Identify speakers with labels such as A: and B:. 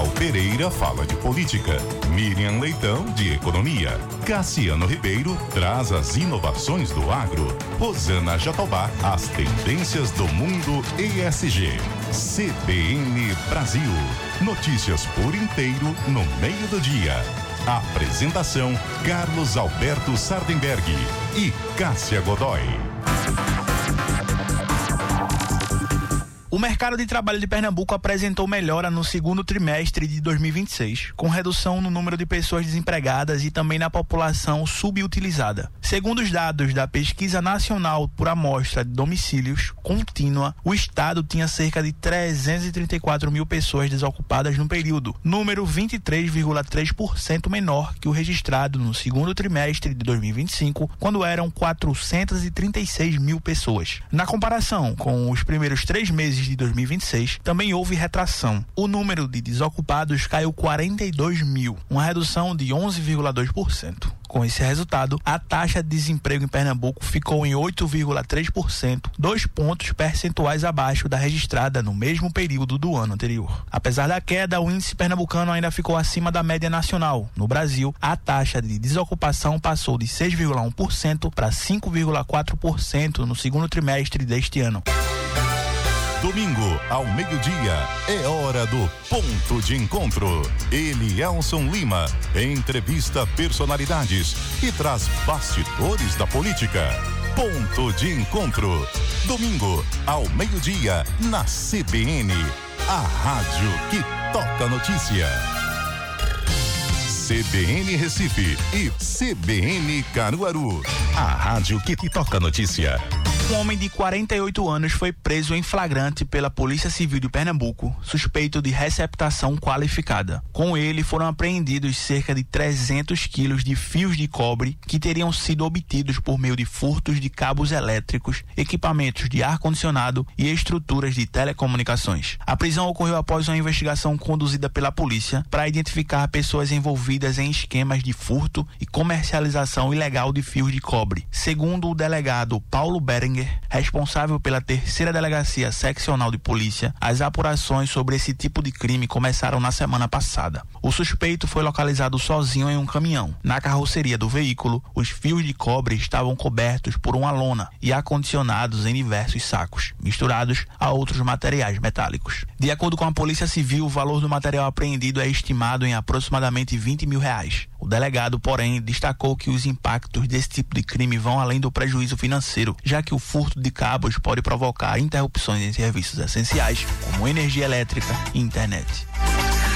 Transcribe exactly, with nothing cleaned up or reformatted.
A: Daniel Pereira fala de política, Miriam Leitão de economia, Cassiano Ribeiro traz as inovações do agro, Rosana Jatobá as tendências do mundo E S G. C B N Brasil, notícias por inteiro no meio do dia. Apresentação Carlos Alberto Sardenberg e Cássia Godoy.
B: O mercado de trabalho de Pernambuco apresentou melhora no segundo trimestre de dois mil e vinte e seis, com redução no número de pessoas desempregadas e também na população subutilizada. Segundo os dados da Pesquisa Nacional por Amostra de Domicílios Contínua, o estado tinha cerca de trezentos e trinta e quatro mil pessoas desocupadas no período, número vinte e três vírgula três por cento menor que o registrado no segundo trimestre de dois mil e vinte e cinco, quando eram quatrocentos e trinta e seis mil pessoas. Na comparação com os primeiros três meses de dois mil e vinte e seis, também houve retração. O número de desocupados caiu quarenta e dois mil, uma redução de onze vírgula dois por cento. Com esse resultado, a taxa de desemprego em Pernambuco ficou em oito vírgula três por cento, dois pontos percentuais abaixo da registrada no mesmo período do ano anterior. Apesar da queda, o índice pernambucano ainda ficou acima da média nacional. No Brasil, a taxa de desocupação passou de seis vírgula um por cento para cinco vírgula quatro por cento no segundo trimestre deste ano.
A: Domingo, ao meio-dia, é hora do Ponto de Encontro. Elielson Lima entrevista personalidades e traz bastidores da política. Ponto de Encontro. Domingo, ao meio-dia, na C B N, a rádio que toca notícia. C B N Recife e C B N Caruaru, a rádio que toca notícia.
B: Um homem de quarenta e oito anos foi preso em flagrante pela Polícia Civil de Pernambuco, suspeito de receptação qualificada. Com ele foram apreendidos cerca de trezentos quilos de fios de cobre que teriam sido obtidos por meio de furtos de cabos elétricos, equipamentos de ar-condicionado e estruturas de telecomunicações. A prisão ocorreu após uma investigação conduzida pela polícia para identificar pessoas envolvidas em esquemas de furto e comercialização ilegal de fios de cobre. Segundo o delegado Paulo Berenguer, responsável pela terceira delegacia seccional de polícia, as apurações sobre esse tipo de crime começaram na semana passada. O suspeito foi localizado sozinho em um caminhão. Na carroceria do veículo, os fios de cobre estavam cobertos por uma lona e acondicionados em diversos sacos, misturados a outros materiais metálicos. De acordo com a Polícia Civil, o valor do material apreendido é estimado em aproximadamente vinte mil reais. O delegado, porém, destacou que os impactos desse tipo de crime vão além do prejuízo financeiro, já que o furto de cabos pode provocar interrupções em serviços essenciais, como energia elétrica e internet.